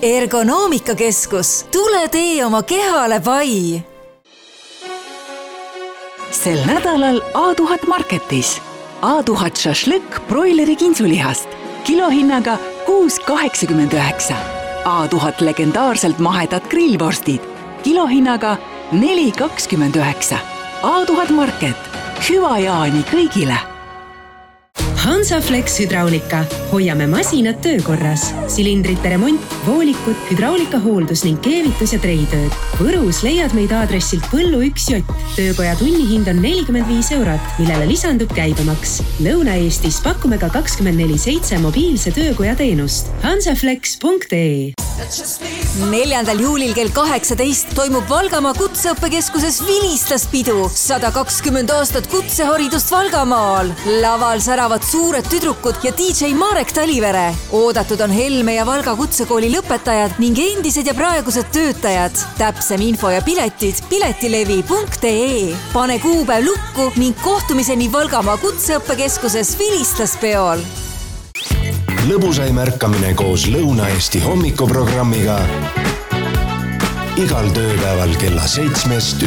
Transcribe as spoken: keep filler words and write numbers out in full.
Ergonoomikakeskus. Tule tee oma kehale pai. Sel nädalal A tuhat marketis. A tuhat šašlõkk broileri kinsulihast. Kilohinnaga kuus kaheksakümmend üheksa. A tuhat legendaarselt mahedad grillvorstid. Kilohinnaga neli kakskümmend üheksa. A tuhat market. Hüva jaani kõigile. Hansaflex Hydraulika. Hoiame masinad töökorras. Silindrite remont, voolikud, hydraulika hooldus ning keevitus ja treitööd. Võrus leiad meid aadressilt Põllu üks J. Töökoja tunnihind on nelikümmend viis eurot, millele lisandub käibemaks. Lõuna-Eestis pakume ka kakskümmend neli seitse mobiilse töökoja teenust. hansaflex punkt ee. neljandal juulil kell kaheksateist toimub Valgamaa kutseõppekeskuses Vilistas-pidu. sada kakskümmend aastat kutseharidust Valgamaal. Laval säravad suured tüdrukud ja D J Marek Talivere. Oodatud on Helme ja Valga kutsekooli lõpetajad ning endised ja praegused töötajad. Täpsem info ja piletid piletilevi punkt ee. Pane kuupäev lukku ning kohtumiseni Valgamaa kutseõppekeskuses Vilistas-peol. Lõbusai märkamine koos Lõuna-Eesti hommikuprogrammiga igal tööpäeval kella seitsmest